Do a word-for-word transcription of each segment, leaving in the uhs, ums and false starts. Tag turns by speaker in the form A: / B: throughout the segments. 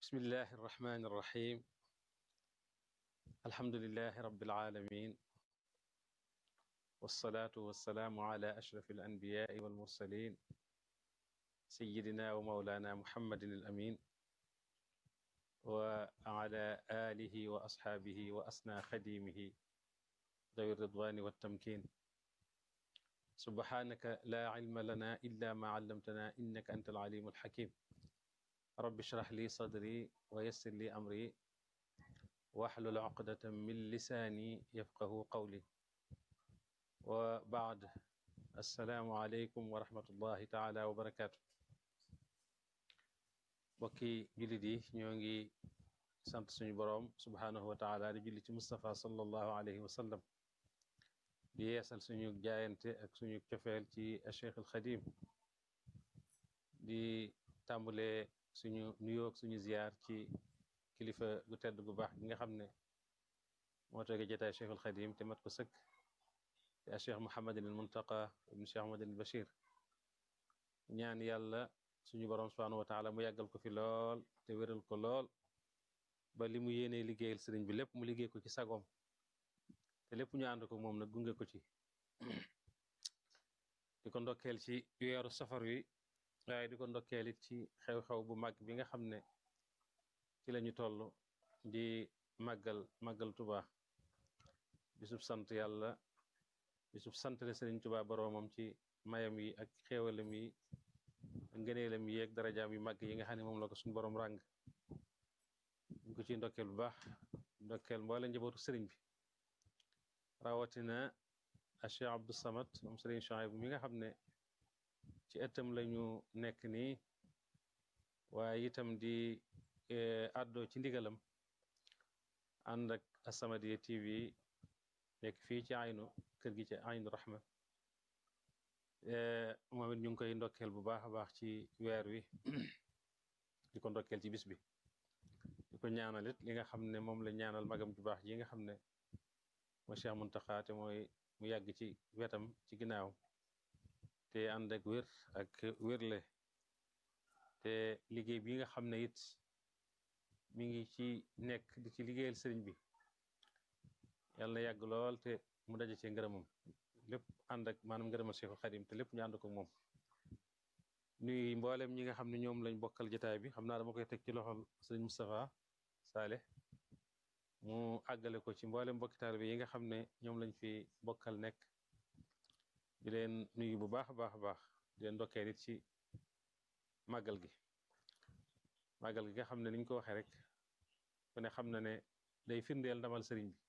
A: bismillahi irrahmani irrahim alhamdulilahi rabilalamin walsalaatu walsalaamu ala ashrafi alanbiyaai walmursalin sayidina wa maulana muhammadin alamin wa ala alihi wa asxaabihi wa asna xadimihi dawi ridwani waltamkin subhanaka la cilma lana illa ma callamtana innaka anta alcalimu alxakim rabbi shrah li sadri wa yassir li amri waxlul uqdatan min lisaani yafqahu qawli wa baad assalaamu aleykum wa rahmatullahi taala wa barakaatu. bokki jullit yi ñoo ngi sant suñu boroom subhaanahu wa taala di julli ci Mustafa sallallahu alayhi wa sallam di yeesal suñu jaayante ak suñu cofeel ci Cheikh al Xadim di tàmbalee suñu nuyoog suñu ziyaar ci kilifa gu tedd gu baax gi nga xam ne moo toogee jataay Cheikhul Xadim te mat ko sëkk te a Cheikh Mouhamadin al Muntaqa ibn Cheikh Mouhamadin al Bachir ñaan yàlla suñu borom subhanahu wa taala mu yàggal ko fi lool te wéral ko lool ba li mu yéenee liggéeyal sëriñ bi lépp mu liggéey ko ci sagoom te lépp ñu ànd ko moom nag gunge ko ci di ko ndokkeel ci weeru safar wi waaye di ko ndokkeel it ci xew-xew bu mag bi nga xam ne ci lañu toll di màggal màggal Tuba bisub sant yàlla bisub santale Sëriñ Tuba boroomam ci mayam yi ak xéewalam yi ngëneelam yi ak darajaam yu màgg yi nga xam ne moom la ko suñu boroom ràng ñu ko ciy ndokkeel bu baax ndokkeel mboole njabootu sëriñ bi rawatina a Cheikh Abdou Samad moom Sëriñ Chouaïb mi nga xam ne ci ëttam lañu nekk nii waaye itam di àddoo ci ndigalam ànd ak As-Samadiyya T V nekk fii ci aynu kër gi ci aynu rahma moom it ñu ngi koy ndokkeel bu baax a baax ci weer wi di ko ndokkeel ci bis bi di ko ñaanal it li nga xam ne moom la ñaanal magam ju baax yi nga xam ne mooy Cheikh Muntaxa te mooy mu yàgg ci wetam ci ginnaaw te ànd ak wér ak wérle te liggéey bi nga xam ne it mi ngi ci nekk di ci liggéeyal sëriñ bi yàlla na yàgg lool te mu daje ci ngërëmam lépp ànd ak maanaam ngërëmal Cheikhul Xadim te lépp ñu ànd ko moom nuy mboolem ñi nga xam ne ñoom lañ bokkal jotaay bi xam naa dama koy teg ci loxol sëriñ Moustapha Saleh mu àggale ko ci mboolem mbokki taalibe yi nga xam ne ñoom lañ fi bokkal nekk di leen nuyu bu baax a baax a baax di leen ndokkee nit ci màggal gi màggal gi nga xam ne niñ ko waxee rek ku ne xam na ne day firndeel ndamal sëriñ bi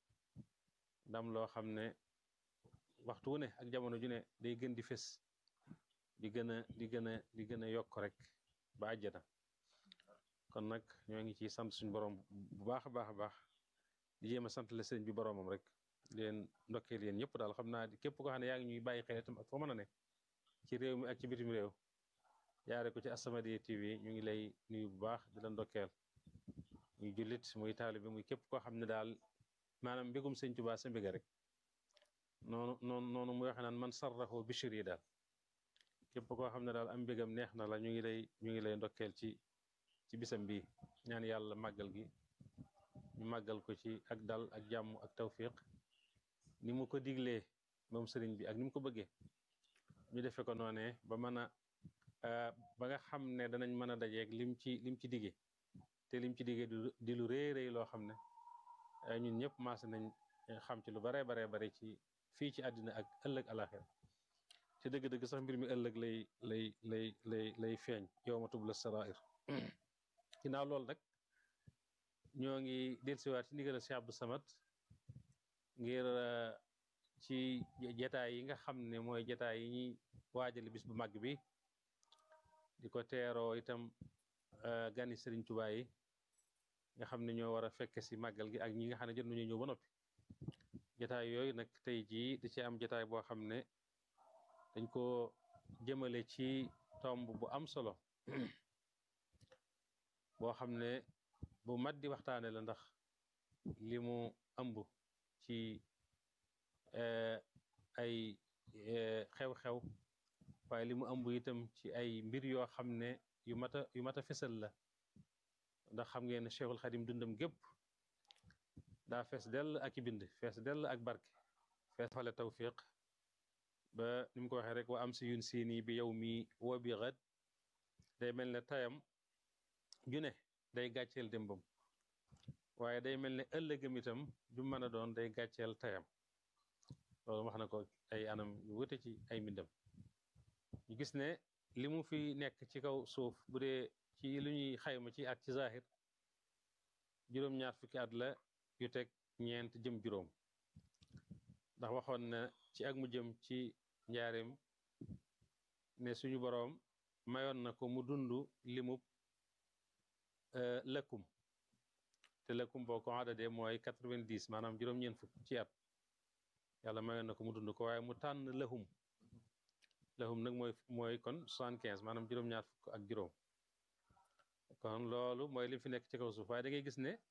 A: ndam loo xam ne waxtu wu ne ak jamono ju ne day gën di fés di gën a di gën a di gën a yokk rek ba àjjana kon nag ñoo ngi ci sant suñu borom bu baax a baax a baax di jéem a sant la sëriñ bi boromam rek leen ndokkeel yéen ñëpp daal xam naa di képp ko xam ne yaa ngi ñuy bàyyi xel itam ak foo mën a ne ci réew mi ak ci bitim réew jaare ko ci As-Samadiyya T V ñu ngi lay nuyu bu baax di la ndokkeel muy jullit muy taalibe muy képp koo xam ne daal maanaam mbégum sëñ Tuubaa sa mbéga rek noonu noonu noonu muy waxe naan man sarrahu bishir yi daal képp koo xam ne daal am mbégam neex na la ñu ngi lay ñu ngi lay ndokkeel ci ci bisam bi ñaan yàlla màggal gi ñu màggal ko ci ak dal ak jàmm ak tawfiq ni mu ko diglee moom sëriñ bi ak ni mu ko bëggee ñu defee ko noonee ba mën a ba nga xam ne danañ mën a dajeeg lim ci lim ci digee te lim ci digee di lu rëy rëy loo xam ne ñun ñëpp maase nañ xam ci lu baree baree bare ci fii ci àddina ak ëllëg alaxira te dëgg-dëgg sax mbir mi ëllëg lay lay lay lay lay feeñ yawma tubla sarair ginnaaw loolu nag ñoo ngi dellusiwaat ci ndigal Cheikh Abdou Samad ngir ci jataay yi nga xam ne mooy jataay yi ñuy waajale bis bu màgg bi di ko teeroo itam gani Sëriñ Tuubaa yi nga xam ne ñoo war a fekk si màggal gi ak ñi nga xam ne jot nañu ñëw ba noppi jataay yooyu nag tey jii da ci am jataay boo xam ne dañ ko jëmale ci tomb bu am solo boo xam ne bu mat di waxtaane la ndax li mu ëmb ci ay xew-xew waaye li mu ëmb itam ci ay mbir yoo xam ne yu mat a yu mat a fësal la ndax xam ngeen ne Cheikhul Xadim dundam gépp daa fees dell ak i bind fees dell ak barke fees fale tawfiq ba ni mu ko waxee rek wa am si yun siini bi yow mi wo bi xat day mel ne tayam ju ne day gàcceel démbam waaye day mel ne ëllëgam itam ju mën a doon day gàcceel tayam loolu wax na ko ay anam yu wute ci ay mbindam ñu gis ne li mu fi nekk ci kaw suuf bu dee ci lu ñuy xayma ci at ci zahir juróom-ñaar fukki at la yu teg ñeent jëm juróom ndax waxoon na ci ak mu jëm ci njaareem ne suñu boroom mayoon na ko mu dund limub lëkkum te lëkkum boo ko adadee mooy quatre-vingt-dix maanaam juróom-ñeent fukk ci at yàlla mayoon na ko mu dund ko waaye mu tànn lëxum lëxum nag mooy mooy kon soixante-quinze maanaam juróom-ñaar fukk ak juróom kon loolu mooy li fi nekk ci kaw suuf waaye da ngay gis ne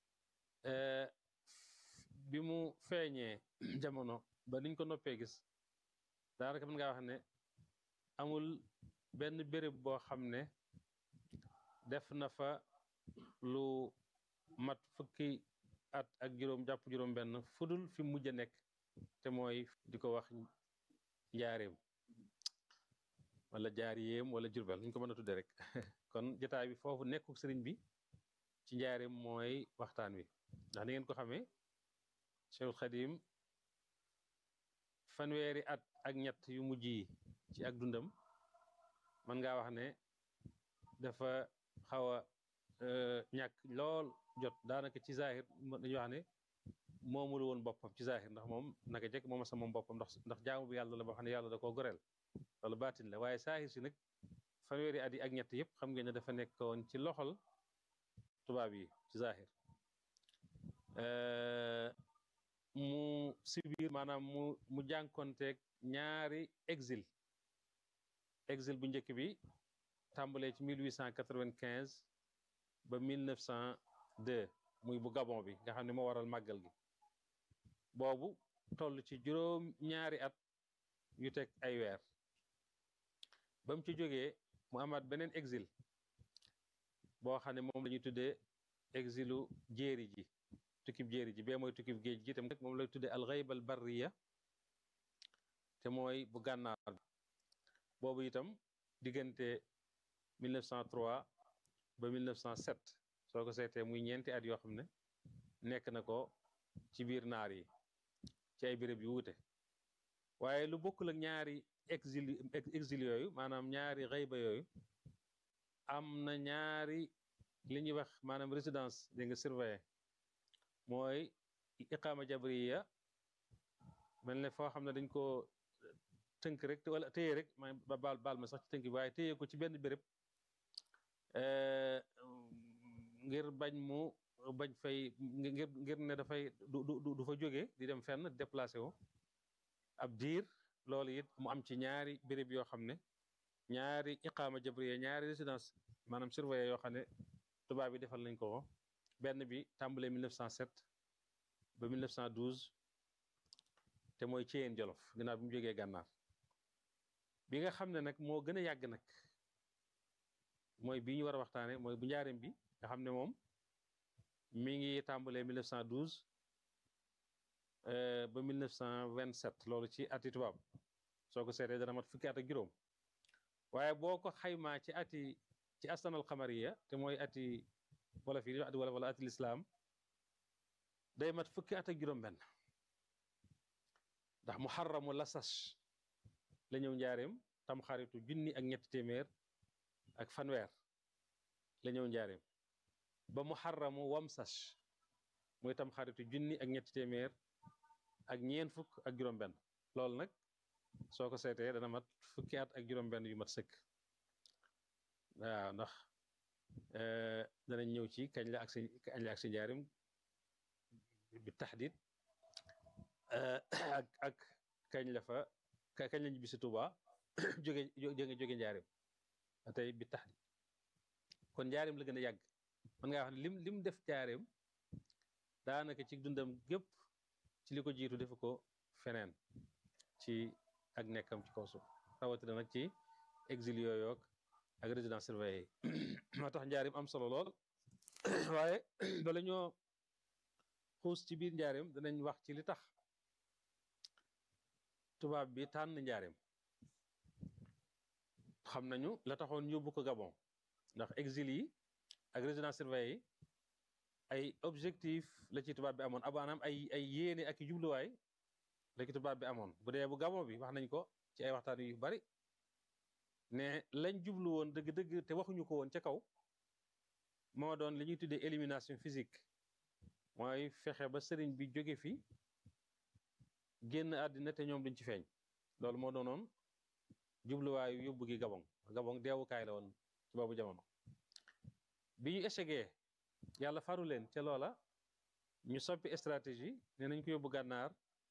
A: bi mu feeñee jamono ba niñ ko noppee gis daanaka mën ngaa wax ne amul benn béréb boo xam ne def na fa lu mat fukki at ak juróom jàpp juróom benn fudul fi mujj a nekk te mooy di ko wax njaareem wala jaariyéem wala jurbel ñu ko mën a tudde rek kon jotaay bi foofu nekku sëriñ bi ci njaareem mooy waxtaan wi ndax ni ngeen ko xamee Cheikhul Khadim fanweeri at ak ñett yu mujj yi ci ak dundam mën ngaa wax ne dafa xaw a ñàkk lool jot daanaka ci zahir dañuy wax ne moomul woon boppam ci zahir ndax moom naka jekk mooma sa moom boppam ndax ndax jaamu bi yàlla la boo xam ne yàlla da koo goreel loolu baatin la waaye saahir si nag fanweeri at yi ak ñett yëpp xam ngeen ne dafa nekkoon ci loxol tubaab yi ci zahir mu si biir maanaam mu mu jànkonteeg ñaari exil exil bu njëkk bi tàmbalee ci mille huit cent quatre-vingt-quinze ba mille neuf cent deux muy bu Gabon bi nga xam ne moo waral màggal gi boobu toll ci juróom ñaari at yu teg ay weer ba mu ci jógee mu amaat beneen exil boo xam ne moom la ñuy tuddee exilu jéeri ji tukkib jéeri ji bee mooy tukkib géej gi tam moom lay tuddee alxaybal barriya te mooy bu gànnaar boobu itam diggante mille neuf cent trois ba mille neuf cent sept soo ko seetee muy ñeenti at yoo xam ne nekk na ko ci biir naar yi ci ay béréb yu wuute waaye lu bokkul ak ñaari exil exil yooyu maanaam ñaari xayba yooyu am na ñaari li ñuy wax maanaam résidence di nga surveillé mooy iqaama jabriya mel ne foo xam ne dañ ko tënk rek wala téye rek ma baal baal ma sax ci tënk bi waaye téye ko ci benn béréb ngir bañ mu bañ fay ngir ngir ne dafay du du du fa jóge di dem fenn déplacé wu ab diir loolu it mu am ci ñaari béréb yoo xam ne ñaari iqaama jabriya ñaari résidence maanaam surveillé yoo xam ne tubaab bi defal nañ ko ko benn bi tàmbalee mille neuf cent sept ba mille neuf cent douze te mooy Ceyeen Jolof ginnaaw bi mu jógee gànnaar bi nga xam ne nag moo gën a yàgg nag mooy bii ñu war a waxtaane mooy bu njaareem bi nga xam ne moom mi ngi tàmbalee mille neuf cent douze ba mille neuf cent vingt-sept loolu ci ati tubaab soo ko seetee dana mat fukki at ak juróom waaye boo ko xaymaa ci ati ci asanal xamariya te mooy ati wala fii ati wala wala ati lislaam day mat fukki at ak juróom benn ndax muharramu lasas la ñëw njaareem tam xaritu junni ak ñetti téeméer ak fanweer la ñëw njaareem ba muharramu wamsas muy tam xaritu junni ak ñetti téeméer ak ñeen fukk ak juróom benn loolu nag soo ko seetee dana mat fukki at ak juróom benn yu mat sëkk waaw ndax danañ ñëw ci kañ la ak si kañ la ak si njaareem bi taxdid ak ak kañ la fa kañ la ñibbi si Tuuba jóge jóge jóge njaareem tey bi taxdid kon njaareem la gën a yàgg mën ngaa wax ne lim lim def njaareem daanaka ci dundam gépp ci li ko jiitu defu ko feneen ci ak nekkam ci kaw suuf rawatina nag ci exil yooyu ak résidence surveillée moo tax njaareem am solo lool waaye bala ñoo xuus ci biir njaareem danañ wax ci li tax tubaab bi tànn njaareem xam nañu la taxoon yóbbu ko Gabon ndax exil yi ak résidence surveillée yi ay objectif la ci tubaab bi amoon maanaam ay ay yéene ak i jubluwaay la ci tubaab bi amoon bu dee bu Gabon bi wax nañ ko ci ay waxtaan yu bari ne lañ jublu woon dëgg-dëgg te waxuñu ko woon ca kaw moo doon li ñuy tuddee élimination physique mooy fexe ba sëriñ bi jóge fi génn àddina te ñoom duñ ci feeñ loolu moo doonoon jubluwaayu yóbbu gi Gabon Gabon deewukaay la woon ci boobu jamono bi ñu échegee yàlla faru leen ca loola ñu soppi stratégie ne nañ ko yóbbu gànnaar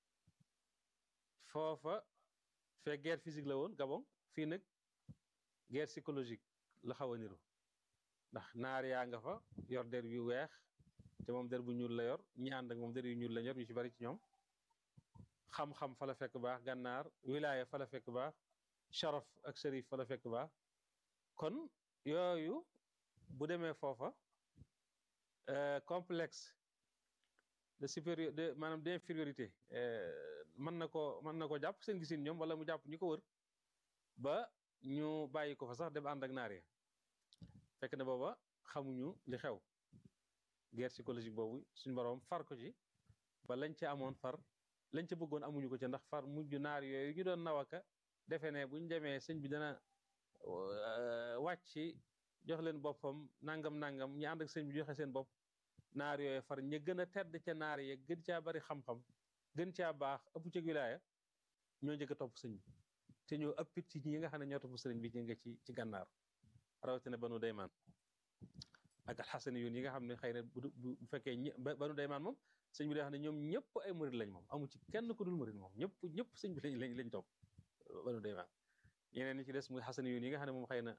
A: foofa fee guerre physique la woon Gabon fii nag guerre psychologique la xaw a niru ndax naar yaa nga fa yor der yu weex te moom der bu ñuul la yor ñi ànd ak moom der yu ñuul la yor ñu ci bari ci ñoom xam-xam fa la fekk baax gànnaar wilaaya fa la fekk baax sharaf ak sharif fa la fekk baax kon yooyu bu demee foofa complexe de supérieur de maanaam d'infériorité mën na ko mën na ko jàpp seen gisin ñoom wala mu jàpp ñu ko wër ba ñu bàyyi ko fa sax dem ànd ak naar yi fekk na booba xamuñu li xew guerre psychologique boobu suñu boroom far ko ci ba lañ ca amoon far lañ ca bëggoon amuñu ko ca ndax far mujj naar yooyu ñu doon nawaka defe ne buñ demee sëñ bi dana wàcc jox leen boppam nangam nangam ñi ànd ak sëñ bi joxe seen bopp naar yooyu far ña gën a tedd ca naar ye gën caa bari xam-xam gën caa baax ëpp ca wilaaya ñoo njëkk a topp sëñ bi te ñoo ëppit ci ñi nga xam ne ñoo topp sëriñ bi ñu nga ci ci gànnaar rawatina banu daymaan ak alxasani yoon yi nga xam ne xëy na bu bu fekkee ñi banu daymaan moom sëñ bi day wax ne ñoom ñëpp ay murid lañ moom amu ci kenn ku dul murid moom ñëpp ñëpp sëñ bi lañ lañ lañ topp banu daymaan ñeneen ñi ci des muy xasani yoon yi nga xam ne moom xëy na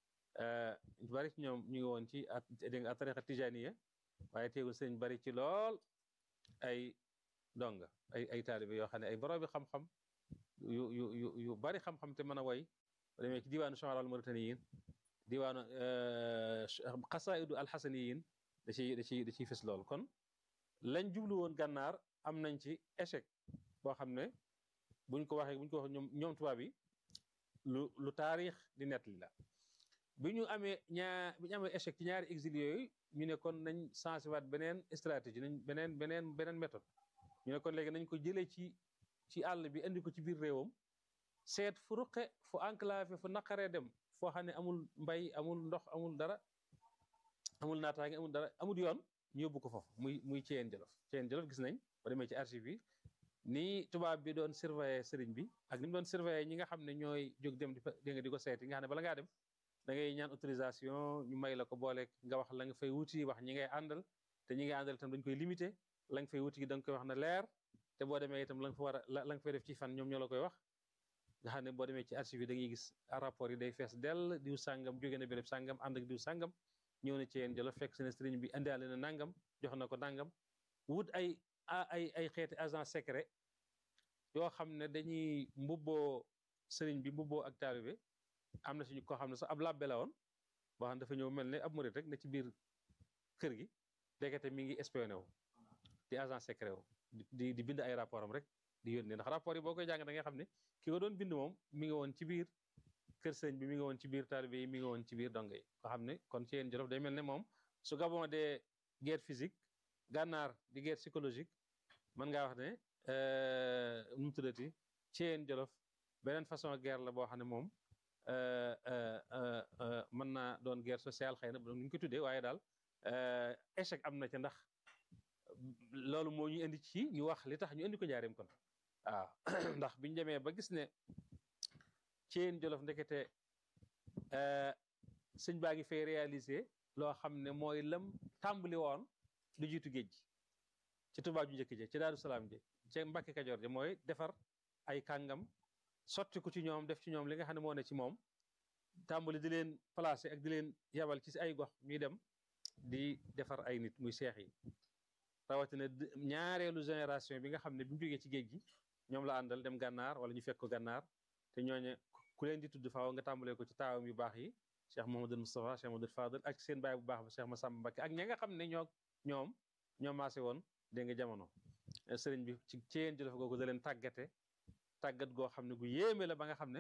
A: ñu bari ci ñoom ñu ngi woon ci at dégg nga tariqa tijaniya waaye teewul sëñ bari ci lool ay donga ay ay taalibe yoo xam ne ay borom bi xam-xam yu yu yu yu bari xam-xam te mën a woy ba demee ci diwaanu shu'ara al mauritaniyin diwaanu xasaidu alxasaniyin da ciy da ciy da ciy fës lool kon lañ jublu woon gànnaar am nañ ci échec boo xam ne buñ ko waxee buñ ko wax ñoom ñoom tubaab yi lu lu taarix di nettali la bi ñu amee ñaar bi ñu amee échec ci ñaari exil yooyu ñu ne kon nañ changé waat beneen stratégie nañ beneen beneen beneen méthode ñu ne kon léegi nañ ko jëlee ci ci àll bi indi ko ci biir réewam seet fu ruqe fu enclavé fu naqaree dem foo xam ne amul mbay amul ndox amul dara amul naataange amul dara amul yoon ñu yóbbu ko foofu muy muy Thièyène Jolof Thièyène Jolof gis nañ ba demee ci archive yi ni tubaab bi doon surveiller sëriñ bi ak ni mu doon surveiller ñi nga xam ne ñooy jóg dem di fa dégg nga di ko seeti nga xam ne bala ngaa dem da ngay ñaan autorisation ñu may la ko booleeg nga wax la nga fay wuti wax ñi ngay àndal te ñi ngay àndal itam dañ koy limité la nga fay wuti gi da nga koy wax na leer te boo demee itam la nga fa war a la nga fay def ci fan ñoom ñoo la koy wax nga xam ne boo demee ci archive yi da ngay gis rapport yi day fees dell diw sàngam jóge na béréb sàngam ànd ak diw sàngam ñëw na ci yéen Jolof fekk seen sëriñ bi indaale na nangam jox na ko nangam wut ay ay ay xeeti agent secret yoo xam ne dañuy mbubboo sëriñ bi mbubboo ak taalibe am na suñu koo xam ne sax ab labbe la woon boo xam ne dafa ñëw mel ne ab murit rek ne ci biir kër gi ndekete mi ngi espionné wu di agent secret wu di di bind ay rapport am rek di yónnee ndax rapport yi boo koy jàng da nga xam ne ki ko doon bind moom mi ngi woon ci biir kër sëñ bi mi ngi woon ci biir taalibe yi mi ngi woon ci biir donge yi nga xam ne kon ci yéen Jolof day mel ne moom su Gabon dee guerre physique gànnaar di guerre psychologique mën ngaa wax ne nu mu tuddati ci yéen Jolof beneen façon guerre la boo xam ne moom mën naa doon guerre sociale xëy na bu ñu ko tuddee waaye daal échec am na ca ndax loolu moo ñu indi ci ñu wax li tax ñu indi ko njaareem kon waaw ndax biñu demee ba gis ne Thièyène Jolof ndekete sëñ baa ngi fay réaliser loo xam ne mooy lam tàmbali woon lu jiitu géej gi ci Tuubaa ju njëkk ji ci Daaru Salaam ji ci Mbàkke Kajoor ji mooy defar ay kàngam sotti ko ci ñoom def ci ñoom li nga xam ne moo ne ci moom tàmbali di leen placer ak di leen yabal ci si ay gox ñuy dem di defar ay nit muy seex yi rawatina ñaareelu génération bi nga xam ne bi mu jógee ci géej gi ñoom la àndal dem gànnaar wala ñu fekk ko gànnaar te ñooñe ku leen di tudd faaw nga tàmbalee ko ci taawam yu baax yi Cheikh Mouhamadul Moustapha Cheikh Mouhamadul Fadil ak seen baay bu baax ba Cheikh Massamba Mbacké ak ña nga xam ne ñoo ñoom ñoo maase woon dégg nga jamono sëriñ bi ci ci yéen jëlaf googu da leen tàggate tàggat goo xam ne gu yéeme la ba nga xam ne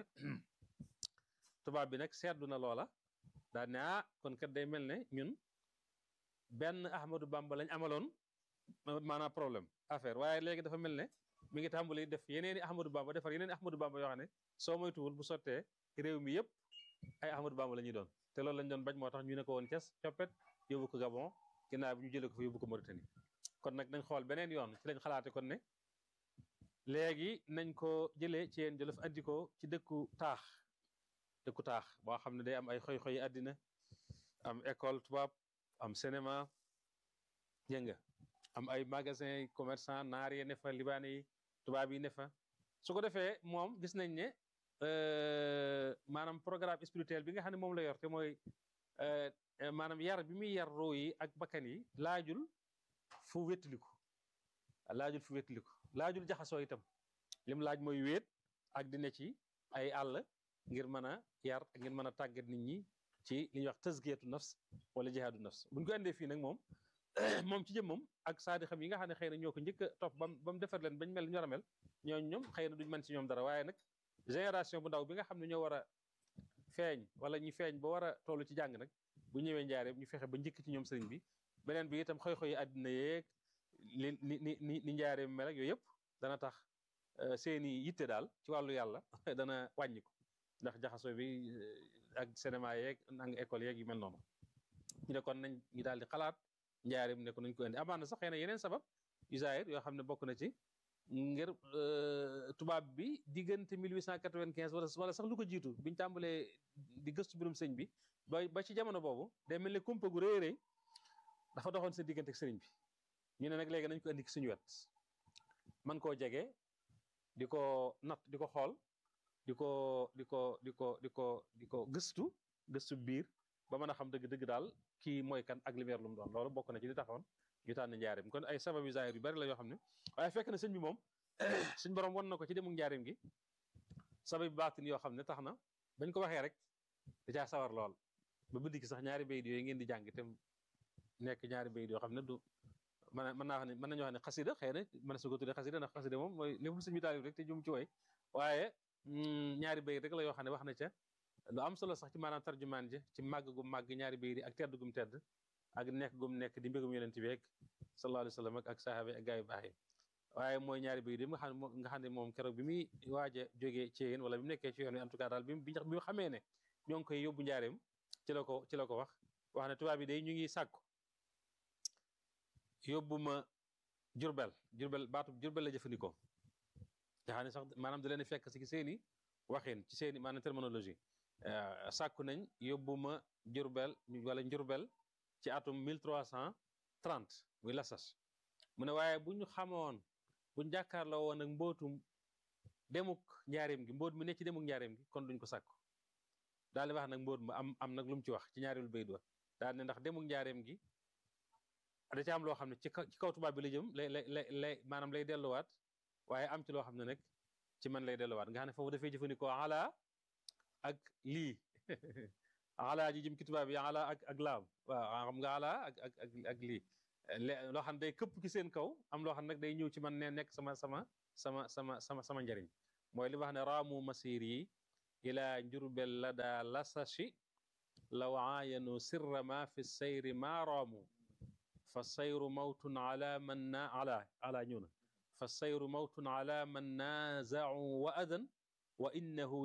A: tubaab bi nag seetlu na loola daal ne ah kon kat day mel ne ñun benn Ahmadou Bamba lañ amaloon maanaam problème affaire waaye léegi dafa mel ne mi ngi tàmbali def yeneeni Ahmadou Bamba defar yeneeni Ahmadou Bamba yoo xam ne soo moytuwul bu sottee réew mi yëpp ay Ahmadou Bamba la ñuy doon te loolu lañ doon bañ moo tax ñu ne ko woon Thiès coppet yóbbu ko Gabon ginnaaw bi ñu jëlee ko fa yóbbu ko Mauritanie kon nag nañ xool beneen yoon ci lañ xalaate kon ne léegi nañ ko jëlee ci yéen jolof andi ko ci dëkku taax dëkku taax boo xam ne day am ay xoy-xoyi àddina am école tubaab am cinéma dégg nga am ay magasin commerçant naar yi ne fa libaane yi tubaab yi ne fa su ko defee moom gis nañ ne maanaam programme spirituel bi nga xam ne moom la yor te mooy maanaam yar bi muy yar roo yi ak bakkan yi laajul fu wétliku laajul fu wétliku laajul jaxasoo itam lim laaj mooy wéet ak di ne ci ay àll ngir mën a yar ak ngir mën a tàggat nit ñi ci li ñuy wax tazkiyatu nafs wala jihaadu nafs buñ ko andee fii nag moom moom ci jëmmam ak saadi xam yi nga xam ne xëy na ñoo ko njëkk a topp bam ba mu defar leen bañ mel ñor a mel ñooñu ñoom xëy na duñ mën ci ñoom dara waaye nag génération bu ndaw bi nga xam ne ñoo war a feeñ wala ñu feeñ ba war a toll ci jàng nag bu ñëwee njaareem ñu fexe ba njëkk ci ñoom sëriñ bi beneen bi itam xoy-xoy yi àddina yeeg li ni ni ni ni njaareem mel ak yooyu yëpp dana tax seeni yitte daal ci wàllu yàlla dana wàññi ko ndax jaxasoo bi ak cinéma yeeg nang école yeeg yu mel noonu ñu ne kon nañ ñu daal di xalaat njaareem ne ko nañ ko indi amaan na sax xëy na yeneen sabab usair yoo xam ne bokk na ci ngir tubaab bi diggante mille huit cent quatre-vingt-quinze wala wala sax lu ko jiitu biñ tàmbalee di gëstu mbirum sëñ bi ba ba ci jamono boobu day mel ne kumpa gu rëy rëy dafa doxoon seen diggante ak sëriñ bi ñu ne nag léegi nañ ko indi suñu wet man koo jege di ko natt di ko xool di ko di ko di ko di ko di ko gëstu gëstu biir ba mën a xam dëgg-dëgg daal kii mooy kan ak lumière lu mu doon loolu bokk na ci li taxoon ñu tànn njaareem kon ay sabab yu zaahir yu bari la yoo xam ne waaye fekk na sëñ bi moom suñ borom won na ko ci demuk njaareem gi sabab yu baatin yoo xam ne tax na bañ ko waxee rek da caa sawar lool ba bëddi ki sax ñaari bayit yooyu ngeen di jàng te nekk ñaari bayit yoo xam ne du mën mën naa wax ne mën nañu wax ne xasida xëy na mën na su ko tuddee xasida ndax xasida moom mooy lépp sëñ bi taalif rek te jum ci way waaye ñaari bayit rek la yoo xam ne wax na ca lu am solo sax ci maanaam tarjumaan ji ci màgg gum màgg ñaari bayit yi ak tedd gum tedd ak nekk gum nekk di mbégum yonent bi ak sallallahu alayhi wa sallam ak sahaaba ak gaa yu baax yi waaye mooy ñaari bayit yi nga xam ne nga xam ne moom keroog bi muy waaj a jógee ci yéen wala bi mu nekkee ci yoon wi en tout cas daal bi bi mu xamee ne ñoo ngi koy yóbbu njaareem ci la ko ci la ko wax wax ne tubaab bi day ñu ngi sàkku yóbbu ma jurbel jurbel baatu jurbel la jëfandikoo nga xam ne sax maanaam da leen fekk si seeni waxin ci seeni maanaam terminologie sàkku nañ yóbbu ma jurbel wala njurbel ci atum mille trois cent trente muy lasas mu ne waaye bu ñu xamoon bu ñu jàkkaarloo woon ak mbootum demuk njaareem gi mboot mi ne ci demuk njaareem gi kon duñ ko sàkku daal di wax nag mbóot ma am am nag lu mu ci wax ci ñaareelu bayit wa daal ne ndax demuk njaareem gi da ci am loo xam ne ci ci kaw tubaab bi la jëm lay lay lay maanaam lay delluwaat waaye am ci loo xam ne nag ci man lay delluwaat nga xam ne foofu dafay jëfandikoo ala ak lii ala ji jëm ci tubaab yi ala ak ak laam waaw xam nga ala ak ak ak ak lii loo xam ne day këpp ci seen kaw am loo xam ne nag day ñëw ci man ne nekk sama sama sama sama sama sama njariñ mooy li wax ne raamu masir yi ila njurbel la daa lasashi law aayanu sirra ma fi sayri ma raamu fa sayru mawtun ala man na ala ala ñëw na fa sayru mawtun ala man naazau wa adan wa innahu